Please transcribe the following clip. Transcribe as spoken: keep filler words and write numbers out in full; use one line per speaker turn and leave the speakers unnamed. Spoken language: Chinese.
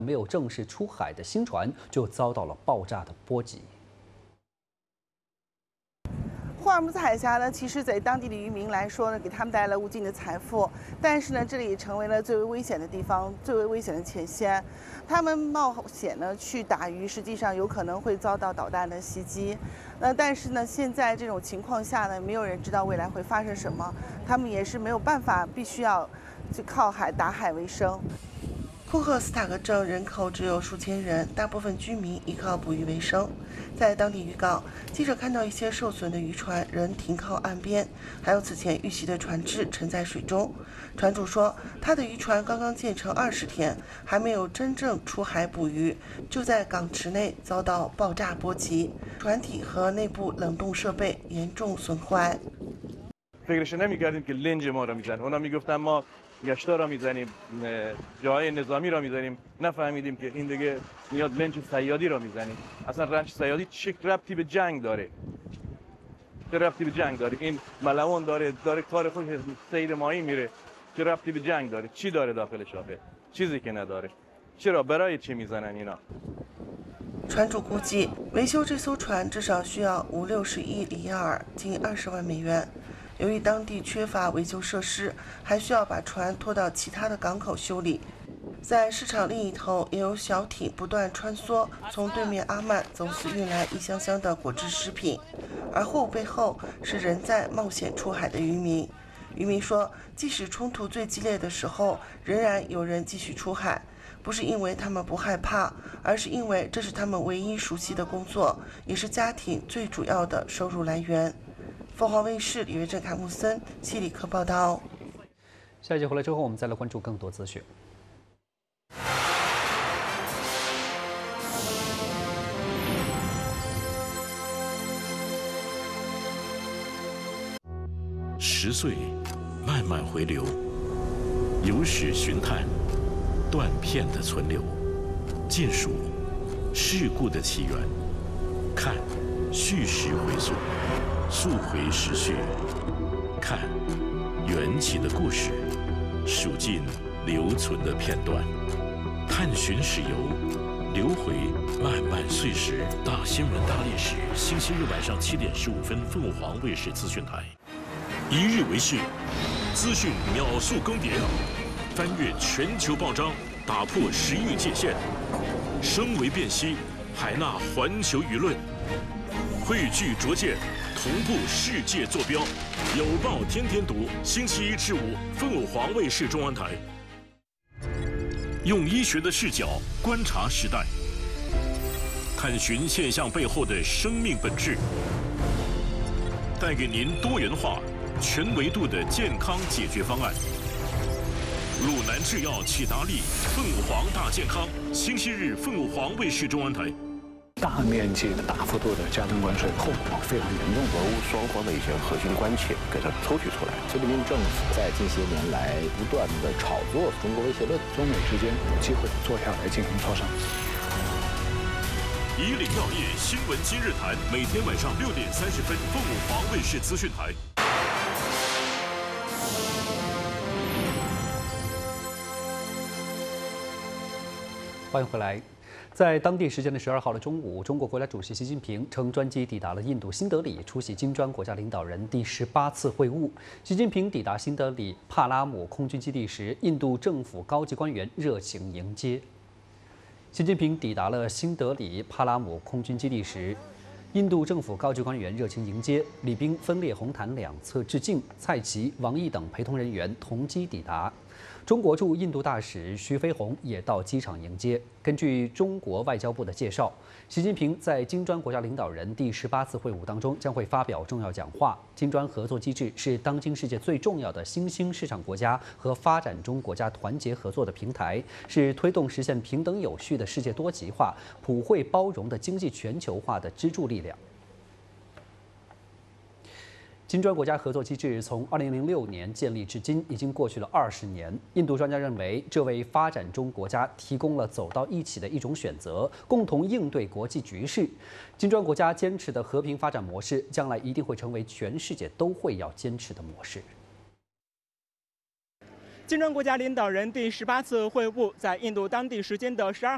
没有正式出海的新船就遭到了爆炸的波及。
霍尔木兹海峡呢，其实在当地的渔民来说呢，给他们带来了无尽的财富。但是呢，这里也成为了最为危险的地方，最为危险的前线。他们冒险呢去打鱼，实际上有可能会遭到导弹的袭击。那但是呢，现在这种情况下呢，没有人知道未来会发生什么，他们也是没有办法，必须要去靠海打海为生。 库赫斯塔格镇人口只有数千人，大部分居民依靠捕鱼为生。在当地渔港，记者看到一些受损的渔船仍停靠岸边，还有此前遇袭的船只沉在水中。船主说，他的渔船刚刚建成二十天，还没有真正出海捕鱼，就在港池内遭到爆炸波及，船体和内部冷冻设备严重损坏。
گشتا را میزنیم جاهای نظامی را میزنیم نفهمیدیم که این دیگه میاد لنج صیادی را میزنیم اصلا رنج صیادی چه ربطی به جنگ داره چه ربطی به جنگ داره این ملوان داره داره کار خودش سیر ماهی میره چه ربطی به جنگ داره چی داره داخلش آخه چیزی که نداره چرا برای چی میزنن اینا
船主估计，维修这艘船至少需要五六十亿里亚尔，近二十万美元。由于当地缺乏维修设施，还需要把船拖到其他的港口修理。在市场另一头，也有小艇不断穿梭，从对面阿曼走私运来一箱箱的果汁食品，而后背后是仍在冒险出海的渔民。渔民说，即使冲突最激烈的时候，仍然有人继续出海。 不是因为他们不害怕，而是因为这是他们唯一熟悉的工作，也是家庭最主要的收入来源。凤凰卫视李维正、卡木森、希里克报道。
下一节回来之后，我们再来关注更多资讯。
十岁，慢慢回流，有史寻探。 断片的存留，见数事故的起源，看叙事回溯，溯回时序，看缘起的故事，数尽留存的片段，探寻史游，流回漫漫岁时。大新闻大历史，星期日晚上七点十五分，凤凰卫视资讯台，一日为事，资讯秒速更迭。 翻越全球报章，打破时域界限，声为辨析，海纳环球舆论，汇聚拙见，同步世界坐标。有报天天读，星期一至五，凤凰卫视中文台。用医学的视角观察时代，探寻现象背后的生命本质，带给您多元化、全维度的健康解决方案。 鲁南制药启达利，凤凰大健康，星期日凤凰卫视中文台。
大面积的、大幅度的加征关税，后果非常严重。
俄乌双方的一些核心关切给它抽取出来。
习近平政府在近些年来不断的炒作中国威胁论，
中美之间有机会坐下来进行磋商。
以岭药业新闻今日谈，每天晚上六点三十分，凤凰卫视资讯台。
欢迎回来。在当地时间的十二号的中午，中国国家主席习近平乘专机抵达了印度新德里，出席金砖国家领导人第十八次会晤。习近平抵达新德里帕拉姆空军基地时，印度政府高级官员热情迎接。习近平抵达了新德里帕拉姆空军基地时，印度政府高级官员热情迎接，礼宾分列红毯两侧致敬，蔡奇、王毅等陪同人员同机抵达。 中国驻印度大使徐飞鸿也到机场迎接。根据中国外交部的介绍，习近平在金砖国家领导人第十八次会晤当中将会发表重要讲话。金砖合作机制是当今世界最重要的新兴市场国家和发展中国家团结合作的平台，是推动实现平等有序的世界多极化、普惠包容的经济全球化的支柱力量。 金砖国家合作机制从二零零六年建立至今，已经过去了二十年。印度专家认为，这为发展中国家提供了走到一起的一种选择，共同应对国际局势。金砖国家坚持的和平发展模式，将来一定会成为全世界都会要坚持的模式。
金砖国家领导人第十八次会晤在印度当地时间的十二